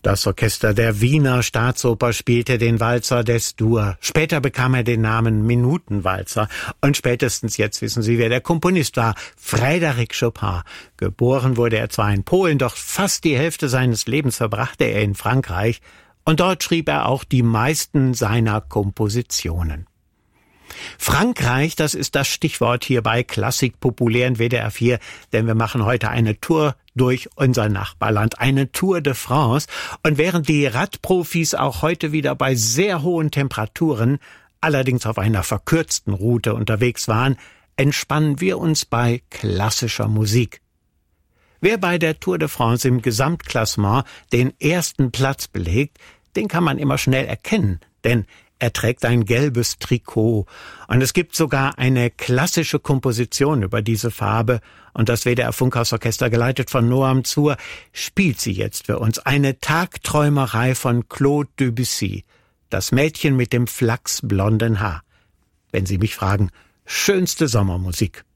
Das Orchester der Wiener Staatsoper spielte den Walzer d'Es-Dur. Später bekam er den Namen Minutenwalzer. Und spätestens jetzt wissen Sie, wer der Komponist war. Frédéric Chopin. Geboren wurde er zwar in Polen, doch fast die Hälfte seines Lebens verbrachte er in Frankreich. Und dort schrieb er auch die meisten seiner Kompositionen. Frankreich, das ist das Stichwort hier bei Klassik populär in WDR 4, denn wir machen heute eine Tour durch unser Nachbarland, eine Tour de France. Und während die Radprofis auch heute wieder bei sehr hohen Temperaturen, allerdings auf einer verkürzten Route unterwegs waren, entspannen wir uns bei klassischer Musik. Wer bei der Tour de France im Gesamtklassement den ersten Platz belegt, den kann man immer schnell erkennen, denn er trägt ein gelbes Trikot. Und es gibt sogar eine klassische Komposition über diese Farbe. Und das WDR Funkhausorchester, geleitet von Noam Zur, spielt sie jetzt für uns. Eine Tagträumerei von Claude Debussy. Das Mädchen mit dem flachsblonden Haar. Wenn Sie mich fragen, schönste Sommermusik.